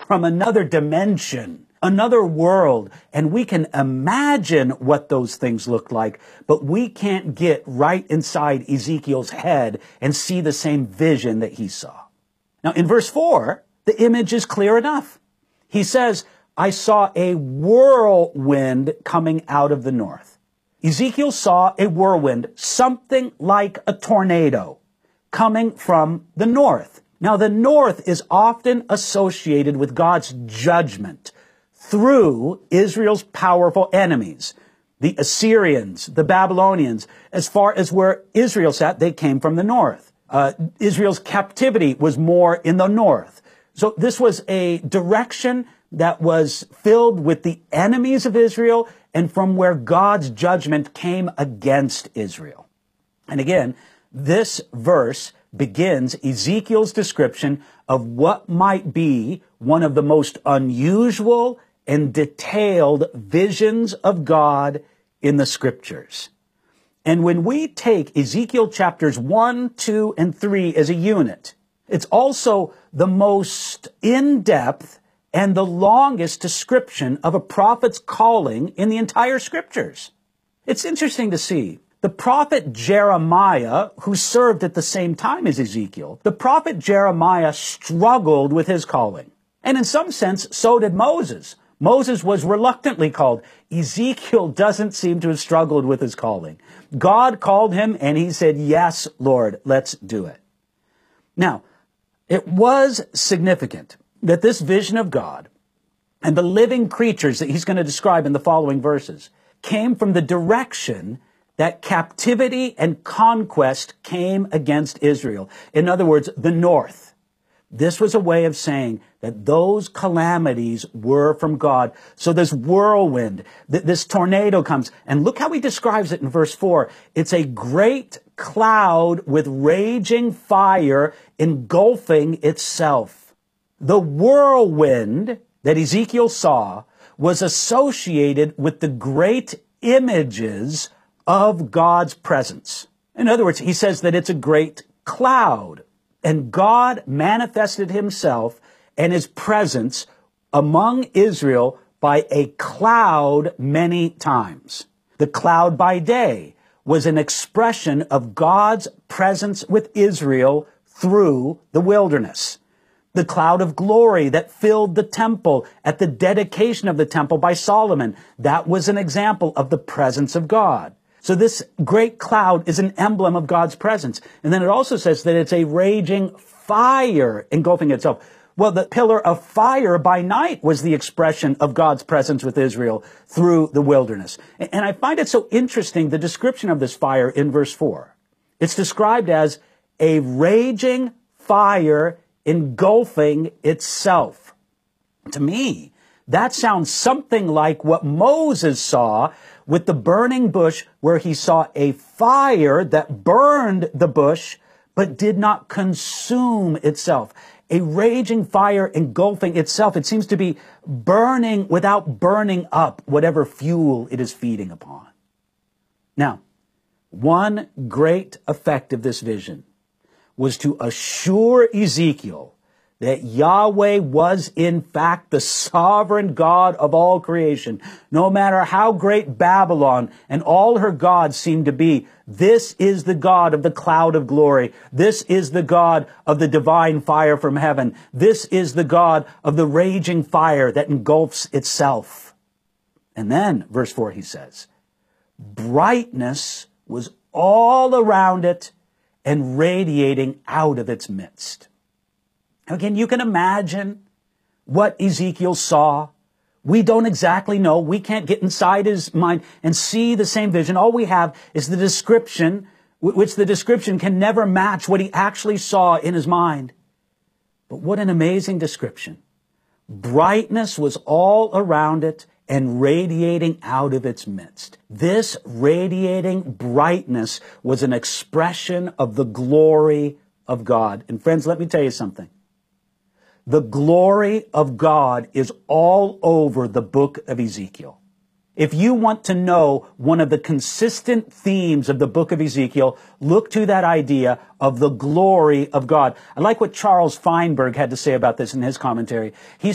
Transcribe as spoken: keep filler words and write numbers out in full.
from another dimension, another world, and we can imagine what those things look like, but we can't get right inside Ezekiel's head and see the same vision that he saw. Now, in verse four, the image is clear enough. He says, I saw a whirlwind coming out of the north. Ezekiel saw a whirlwind, something like a tornado, coming from the north. Now, the north is often associated with God's judgment through Israel's powerful enemies, the Assyrians, the Babylonians. As far as where Israel sat, they came from the north. Uh, Israel's captivity was more in the north. So this was a direction that was filled with the enemies of Israel and from where God's judgment came against Israel. And again, this verse begins Ezekiel's description of what might be one of the most unusual and detailed visions of God in the scriptures. And when we take Ezekiel chapters one, two, and three as a unit, it's also the most in-depth and the longest description of a prophet's calling in the entire scriptures. It's interesting to see. The prophet Jeremiah, who served at the same time as Ezekiel, the prophet Jeremiah struggled with his calling. And in some sense, so did Moses. Moses was reluctantly called. Ezekiel doesn't seem to have struggled with his calling. God called him and he said, yes, Lord, let's do it. Now, it was significant that this vision of God and the living creatures that he's going to describe in the following verses came from the direction that captivity and conquest came against Israel. In other words, the north. This was a way of saying that those calamities were from God. So this whirlwind, th- this tornado comes, and look how he describes it in verse four. It's a great cloud with raging fire engulfing itself. The whirlwind that Ezekiel saw was associated with the great images of God's presence. In other words, he says that it's a great cloud, and God manifested himself and his presence among Israel by a cloud many times. The cloud by day was an expression of God's presence with Israel through the wilderness. The cloud of glory that filled the temple at the dedication of the temple by Solomon, that was an example of the presence of God. So this great cloud is an emblem of God's presence. And then it also says that it's a raging fire engulfing itself. Well, the pillar of fire by night was the expression of God's presence with Israel through the wilderness. And I find it so interesting, the description of this fire in verse four. It's described as a raging fire engulfing itself. To me, that sounds something like what Moses saw with the burning bush, where he saw a fire that burned the bush, but did not consume itself. A raging fire engulfing itself. It seems to be burning without burning up whatever fuel it is feeding upon. Now, one great effect of this vision was to assure Ezekiel that Yahweh was in fact the sovereign God of all creation. No matter how great Babylon and all her gods seem to be, this is the God of the cloud of glory. This is the God of the divine fire from heaven. This is the God of the raging fire that engulfs itself. And then, verse four, he says, brightness was all around it and radiating out of its midst. Again, you can imagine what Ezekiel saw. We don't exactly know. We can't get inside his mind and see the same vision. All we have is the description, which the description can never match what he actually saw in his mind. But what an amazing description. Brightness was all around it and radiating out of its midst. This radiating brightness was an expression of the glory of God. And friends, let me tell you something. The glory of God is all over the book of Ezekiel. If you want to know one of the consistent themes of the book of Ezekiel, look to that idea of the glory of God. I like what Charles Feinberg had to say about this in his commentary. He